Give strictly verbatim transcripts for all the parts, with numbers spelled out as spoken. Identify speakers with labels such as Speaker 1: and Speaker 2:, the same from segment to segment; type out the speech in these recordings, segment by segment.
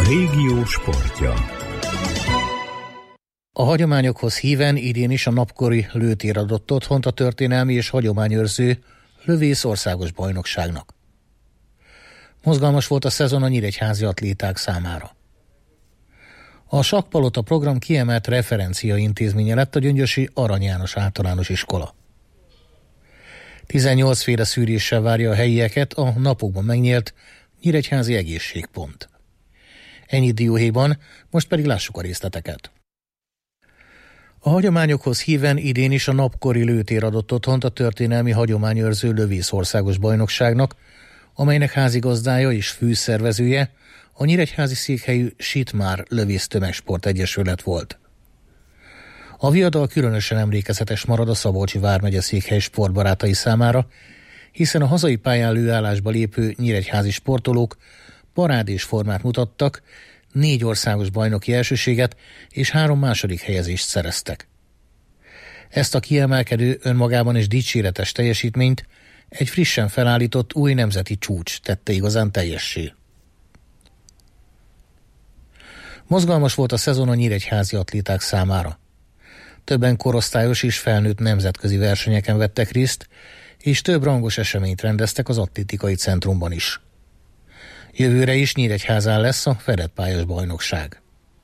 Speaker 1: A régió sportja.
Speaker 2: A hagyományokhoz híven idén is a napkori lőtér adott otthont a történelmi és hagyományőrző lövész országos bajnokságnak. Mozgalmas volt a szezon a nyíregyházi atléták számára. A Sakkpalota program kiemelt referencia intézménye lett a gyöngyösi Arany János Általános Iskola. tizennyolc féle szűréssel várja a helyieket a napokban megnyílt nyíregyházi egészségpont. Ennyi dióhéjban, most pedig lássuk a részleteket. A hagyományokhoz híven idén is a napkori lőtér adott otthont a történelmi hagyományőrző lövész országos bajnokságnak, amelynek házigazdája és főszervezője a nyíregyházi székhelyű Sitmár Lövész Tömegsport Egyesület volt. A viadal különösen emlékezetes marad a Szabolcsi vármegye székhely sportbarátai számára, hiszen a hazai pályán lőállásba lépő nyíregyházi sportolók parádés formát mutattak, négy országos bajnoki elsőséget és három második helyezést szereztek. Ezt a kiemelkedő, önmagában is dicséretes teljesítményt egy frissen felállított új nemzeti csúcs tette igazán teljessé. Mozgalmas volt a szezon a nyíregyházi atléták számára. Többen korosztályos és felnőtt nemzetközi versenyeken vettek részt, és több rangos eseményt rendeztek az atlétikai centrumban is. Jövőre is Nyíregyházán lesz a fedett pályás bajnokság.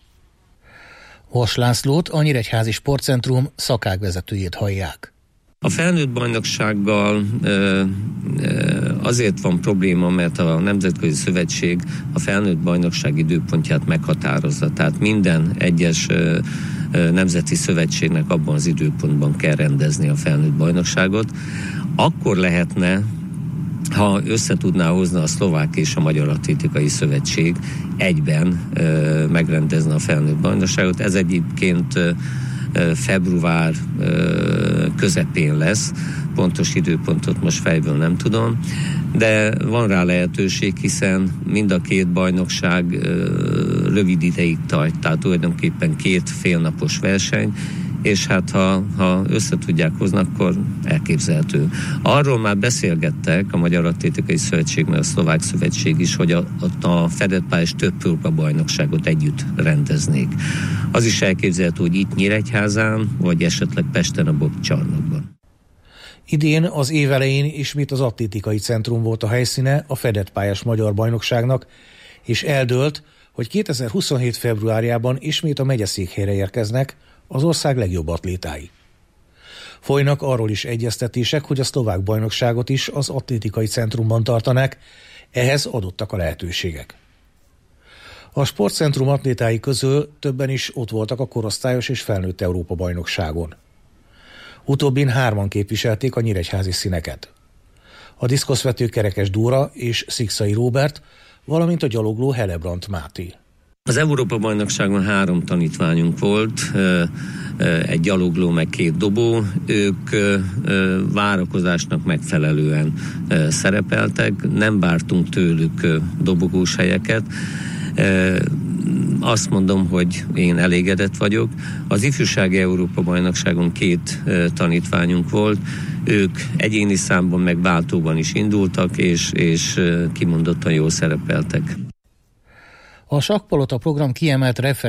Speaker 2: Vas Lászlót, a Nyíregyházi Sportcentrum szakágvezetőjét hallják.
Speaker 3: A felnőtt bajnoksággal ö, ö, azért van probléma, mert a Nemzetközi Szövetség a felnőtt bajnokság időpontját meghatározza. Tehát minden egyes ö, ö, nemzeti szövetségnek abban az időpontban kell rendezni a felnőtt bajnokságot. Akkor lehetne, ha összetudná hozni a szlovák és a Magyar Atlétikai Szövetség egyben ö, megrendezni a felnőtt bajnokságot. Ez egyébként ö, február közepén lesz, pontos időpontot most fejből nem tudom, de van rá lehetőség, hiszen mind a két bajnokság rövid ideig tart, tehát tulajdonképpen két félnapos verseny, és hát ha, ha össze tudják hozni, akkor elképzelhető. Arról már beszélgettek a Magyar Atlétikai Szövetség, mert a Szlovák Szövetség is, hogy a, a fedett pályás több próbabajnokságot együtt rendeznék. Az is elképzelhető, hogy itt Nyíregyházán, vagy esetleg Pesten a bokcsarnokban.
Speaker 2: Idén az év elején ismét az atlétikai centrum volt a helyszíne a fedett pályás magyar bajnokságnak, és eldőlt, hogy kétezer-huszonhét februárjában ismét a megyeszékhelyre érkeznek az ország legjobb atlétái. Folynak arról is egyeztetések, hogy a szlovák bajnokságot is az atlétikai centrumban tartanák, ehhez adottak a lehetőségek. A sportcentrum atlétái közül többen is ott voltak a korosztályos és felnőtt Európa bajnokságon. Utóbbin hárman képviselték a nyíregyházi színeket. A diszkoszvető Kerekes Dóra és Szikszai Róbert, valamint a gyalogló Helebrant Máté.
Speaker 3: Az Európa-bajnokságon három tanítványunk volt, egy gyalogló meg két dobó, ők várakozásnak megfelelően szerepeltek, nem vártunk tőlük dobogós helyeket. Azt mondom, hogy én elégedett vagyok. Az ifjúsági Európa-bajnokságon két tanítványunk volt, ők egyéni számban meg váltóban is indultak, és, és kimondottan jól szerepeltek.
Speaker 2: A Sakkpalota program kiemelt refer